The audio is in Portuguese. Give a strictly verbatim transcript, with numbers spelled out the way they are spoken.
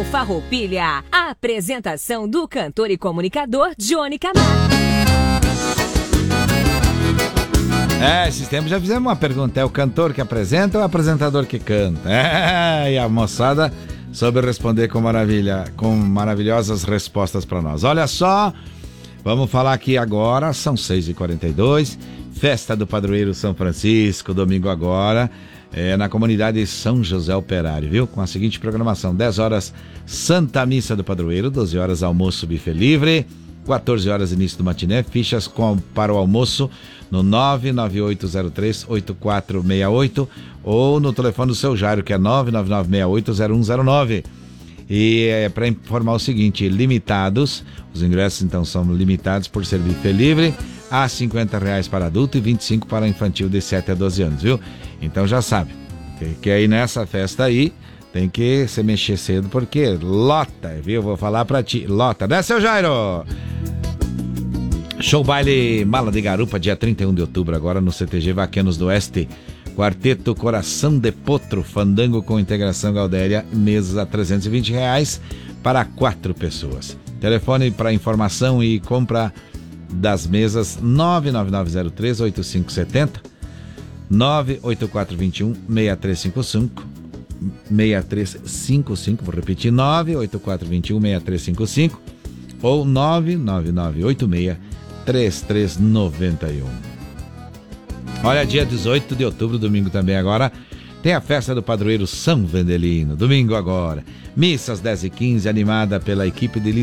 Farroupilha. A apresentação do cantor e comunicador Johnny Camargo. É, esses tempos já fizemos uma pergunta, é o cantor que apresenta ou o apresentador que canta? É, e a moçada soube responder com maravilha, com maravilhosas respostas para nós. Olha só, vamos falar aqui agora, são seis e quarenta e dois, Festa do Padroeiro São Francisco, domingo agora, é, na comunidade São José Operário, viu? Com a seguinte programação, dez horas Santa Missa do Padroeiro, doze horas almoço buffet livre, quatorze horas início do matiné, fichas com, para o almoço no nove nove oito zero três oito quatro seis oito ou no telefone do seu Jairo, que é nove nove nove seis oito zero um zero nove. E é para informar o seguinte, limitados, os ingressos então são limitados por ser buffet livre, a cinquenta reais para adulto e vinte e cinco para infantil de sete a doze anos, viu? Então já sabe, que, que aí nessa festa aí tem que se mexer cedo porque lota, viu? Vou falar pra ti, lota, né, seu Jairo? Show baile Mala de Garupa, dia trinta e um de outubro, agora no C T G Vaquenos do Oeste. Quarteto Coração de Potro, fandango com integração Gaudéria, mesas a trezentos e vinte reais para quatro pessoas. Telefone para informação e compra das mesas nove nove nove zero três oito cinco sete zero, nove oito quatro dois um seis três cinco cinco, seis três cinco cinco, vou repetir, nove oito quatro dois um seis três cinco cinco ou nove nove nove oito seis três três nove um. Olha, dia dezoito de outubro, domingo também agora, tem a festa do padroeiro São Vendelino, domingo agora. Missas dez e quinze, animada pela equipe de